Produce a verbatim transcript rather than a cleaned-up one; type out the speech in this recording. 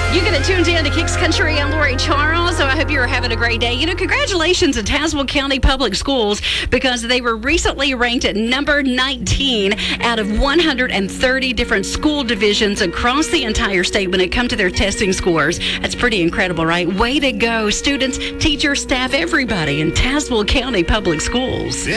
You get it tuned in to Kicks Country. I'm Lori Charles, so I hope you're having a great day. You know, congratulations to Tazewell County Public Schools because they were recently ranked at number nineteen out of one hundred thirty different school divisions across the entire state when it comes to their testing scores. That's pretty incredible, right? Way to go, students, teachers, staff, everybody in Tazewell County Public Schools.